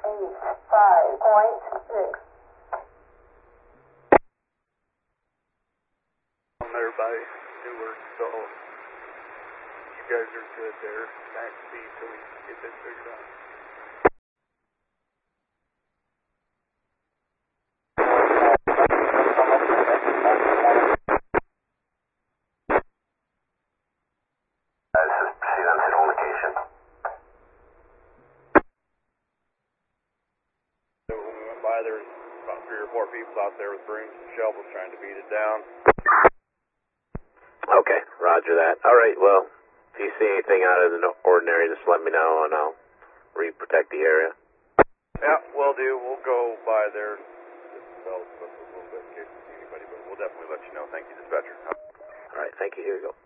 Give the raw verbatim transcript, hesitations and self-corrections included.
eight five point six. I'm there by Newark, so you guys are good there. Max speed so we can get this figured out. By there's about three or four people out there with brooms and shovels trying to beat it down. Okay, roger that. All right, well, if you see anything out of the ordinary, just let me know and I'll re-protect the area. Yeah, will do. We'll go by there. Develop a little bit in case we see anybody, but we'll definitely let you know. Thank you, dispatcher. All right, thank you. Here you go.